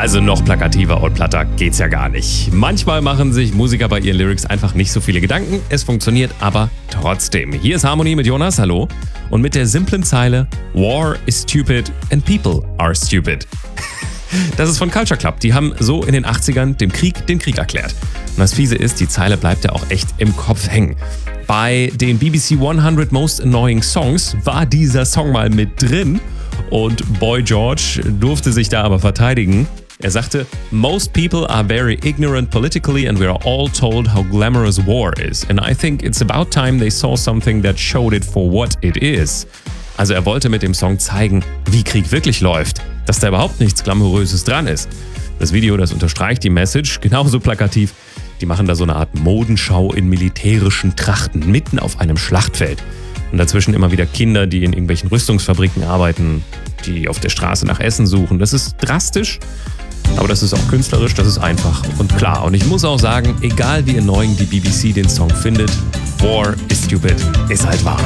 Also noch plakativer und platter geht's ja gar nicht. Manchmal machen sich Musiker bei ihren Lyrics einfach nicht so viele Gedanken. Es funktioniert aber trotzdem. Hier ist Harmonie mit Jonas, hallo. Und mit der simplen Zeile War is stupid and people are stupid. Das ist von Culture Club. Die haben so in den 80ern dem Krieg den Krieg erklärt. Und das Fiese ist, die Zeile bleibt ja auch echt im Kopf hängen. Bei den BBC 100 Most Annoying Songs war dieser Song mal mit drin. Und Boy George durfte sich da aber verteidigen. Er sagte, "Most people are very ignorant politically and we are all told how glamorous war is. And I think it's about time they saw something that showed it for what it is." Also er wollte mit dem Song zeigen, wie Krieg wirklich läuft, dass da überhaupt nichts Glamouröses dran ist. Das Video, das unterstreicht die Message, genauso plakativ. Die machen da so eine Art Modenschau in militärischen Trachten, mitten auf einem Schlachtfeld. Und dazwischen immer wieder Kinder, die in irgendwelchen Rüstungsfabriken arbeiten, die auf der Straße nach Essen suchen. Das ist drastisch, aber das ist auch künstlerisch, das ist einfach und klar. Und ich muss auch sagen, egal wie annoying die BBC den Song findet, War is stupid ist halt wahr.